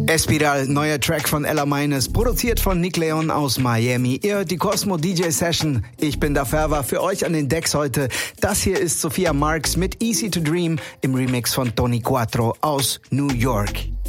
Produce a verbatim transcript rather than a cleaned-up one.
Espiral, neuer Track von Ella Meines, produziert von Nick Leon aus Miami. Ihr hört die Cosmo D J Session. Ich bin da Ferva, für euch an den Decks heute. Das hier ist Sophia Marks mit Easy to Dream im Remix von Tony Quattro aus New York.